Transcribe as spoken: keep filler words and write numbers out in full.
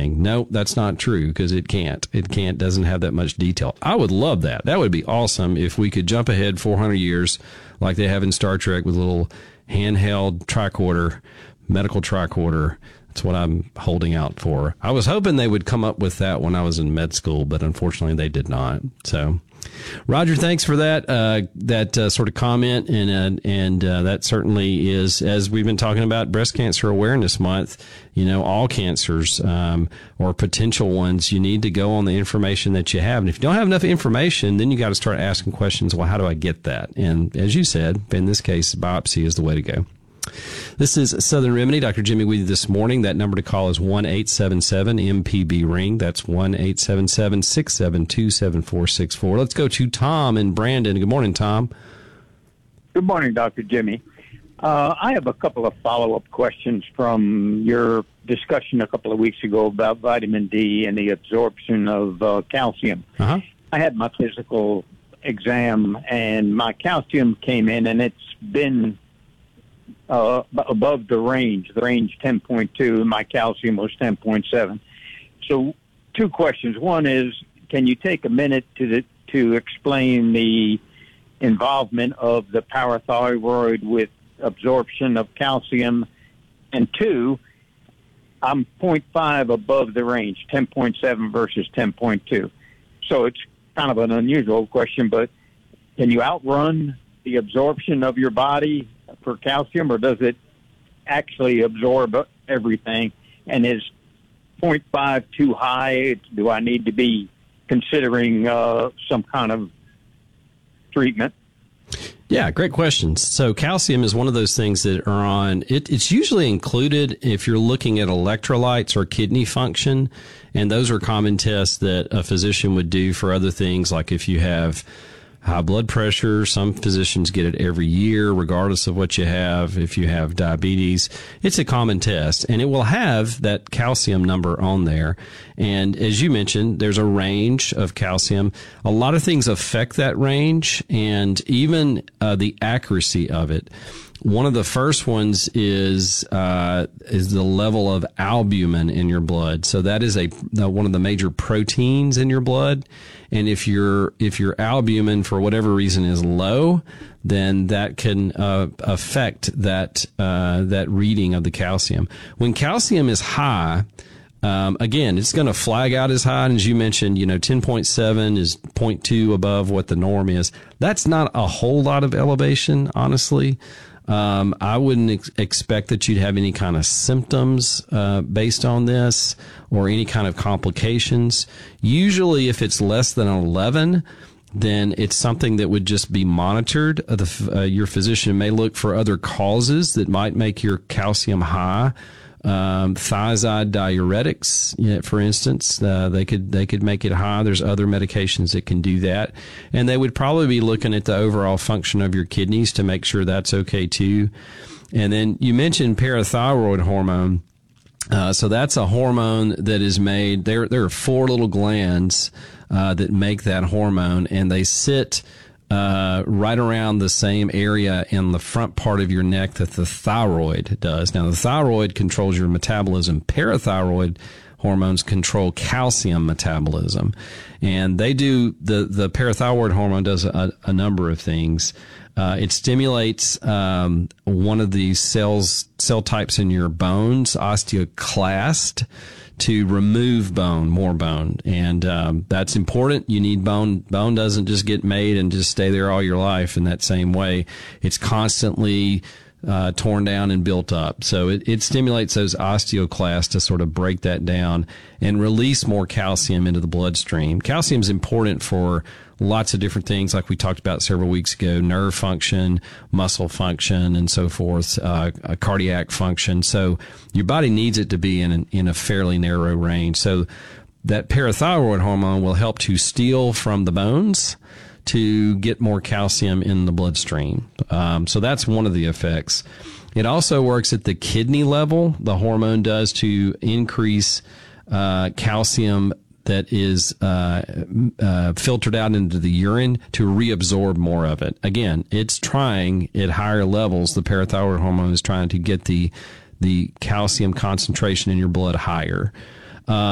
everything. No, that's not true because it can't. It can't, doesn't have that much detail. I would love that. That would be awesome if we could jump ahead four hundred years like they have in Star Trek with a little handheld tricorder, medical tricorder. That's what I'm holding out for. I was hoping they would come up with that when I was in med school, but unfortunately they did not. So, Roger, thanks for that uh, that uh, sort of comment, and uh, and uh, that certainly is, as we've been talking about Breast Cancer Awareness Month. You know, all cancers um, or potential ones, you need to go on the information that you have, and if you don't have enough information, then you got to start asking questions. Well, how do I get that? And as you said, in this case, biopsy is the way to go. This is Southern Remedy. Doctor Jimmy with you this morning. That number to call is one eight seven seven M P B ring. That's one eight seven seven six seven two seven four six four. Let's go to Tom in Brandon. Good morning, Tom. Good morning, Doctor Jimmy. Uh, I have a couple of follow-up questions from your discussion a couple of weeks ago about vitamin D and the absorption of uh, calcium. Uh-huh. I had my physical exam, and my calcium came in, and it's been Uh, above the range, the range ten point two, and my calcium was ten point seven. So two questions. One is, can you take a minute to to explain the involvement of the parathyroid with absorption of calcium? And two, I'm zero point five above the range, ten point seven versus ten point two. So it's kind of an unusual question, but can you outrun the absorption of your body for calcium, or does it actually absorb everything? And is zero point five too high? Do I need to be considering uh, some kind of treatment? Yeah, great questions. So calcium is one of those things that are on, it, it's usually included if you're looking at electrolytes or kidney function. And those are common tests that a physician would do for other things, like if you have high blood pressure. Some physicians get it every year, regardless of what you have. If you have diabetes, it's a common test, and it will have that calcium number on there. And as you mentioned, there's a range of calcium. A lot of things affect that range, and even uh, the accuracy of it. One of the first ones is uh, is the level of albumin in your blood. So that is a uh, one of the major proteins in your blood. And if your if your albumin for whatever reason is low, then that can uh, affect that uh, that reading of the calcium. When calcium is high, Um, again, it's going to flag out as high. And as you mentioned, you know, ten point seven is zero point two above what the norm is. That's not a whole lot of elevation, honestly. Um, I wouldn't ex- expect that you'd have any kind of symptoms uh, based on this or any kind of complications. Usually, if it's less than eleven, then it's something that would just be monitored. Uh, the, uh, your physician may look for other causes that might make your calcium high. Um, thiazide diuretics, you know, for instance, uh, they could, they could make it high. There's other medications that can do that. And they would probably be looking at the overall function of your kidneys to make sure that's okay too. And then you mentioned parathyroid hormone. Uh, so that's a hormone that is made. There, there are four little glands, uh, that make that hormone, and they sit Uh, right around the same area in the front part of your neck that the thyroid does. Now, the thyroid controls your metabolism. Parathyroid hormones control calcium metabolism. And they do, the, the parathyroid hormone does a, a number of things. Uh, it stimulates um, one of the cells, cell types in your bones, osteoclast, to remove bone, more bone. And um, that's important. You need bone. Bone doesn't just get made and just stay there all your life in that same way. It's constantly uh, torn down and built up. So it, it stimulates those osteoclasts to sort of break that down and release more calcium into the bloodstream. Calcium is important for lots of different things, like we talked about several weeks ago: nerve function, muscle function, and so forth, uh, cardiac function. So your body needs it to be in an, in a fairly narrow range. So that parathyroid hormone will help to steal from the bones to get more calcium in the bloodstream. Um, so that's one of the effects. It also works at the kidney level. The hormone does to increase uh, calcium that is uh, uh, filtered out into the urine to reabsorb more of it. Again, it's trying at higher levels. The parathyroid hormone is trying to get the the calcium concentration in your blood higher. Uh,